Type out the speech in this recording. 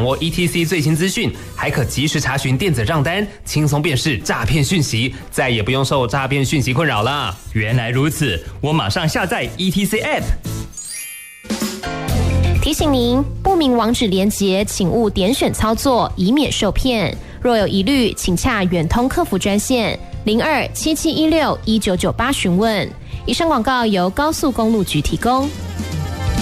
掌握 ETC 最新资讯，还可及时查询电子账单，轻松辨识诈骗讯息，再也不用受诈骗讯息困扰了。 原来如此，我马上下载 ETC App。 提醒您，不明网址连结，请勿点选操作，以免受骗。若有疑虑，请洽远通客服专线02-7716-1998询问。以上广告由高速公路局提供。